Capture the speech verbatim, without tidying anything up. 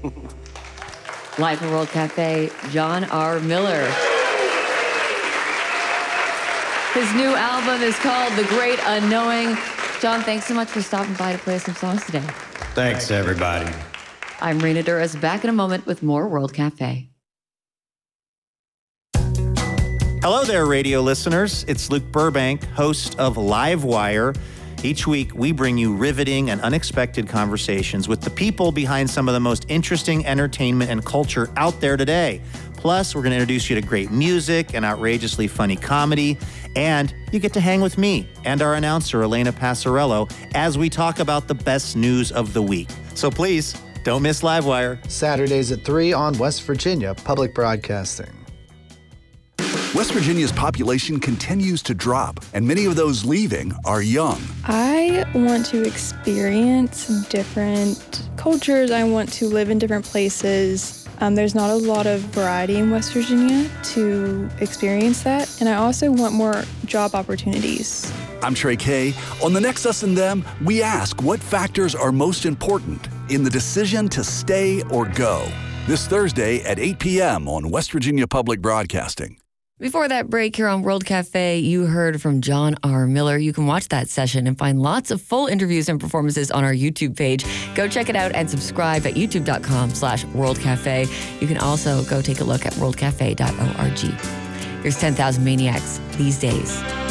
Live from World Cafe, John R. Miller. His new album is called The Great Unknowing. John, thanks so much for stopping by to play some songs today. Thanks, everybody. I'm Raina Duras, back in a moment with more World Cafe. Hello there, radio listeners. It's Luke Burbank, host of Livewire. Each week, we bring you riveting and unexpected conversations with the people behind some of the most interesting entertainment and culture out there today. Plus, we're going to introduce you to great music and outrageously funny comedy. And you get to hang with me and our announcer, Elena Passarello, as we talk about the best news of the week. So please, don't miss Livewire. Saturdays at three on West Virginia Public Broadcasting. West Virginia's population continues to drop, and many of those leaving are young. I want to experience different cultures. I want to live in different places. Um, there's not a lot of variety in West Virginia to experience that, and I also want more job opportunities. I'm Trey Kay. On the next Us and Them, we ask what factors are most important in the decision to stay or go. This Thursday at eight p.m. on West Virginia Public Broadcasting. Before that break here on World Cafe, you heard from John R. Miller. You can watch that session and find lots of full interviews and performances on our YouTube page. Go check it out and subscribe at youtube.com slash World Cafe. You can also go take a look at world cafe dot org. Here's ten thousand Maniacs, These Days.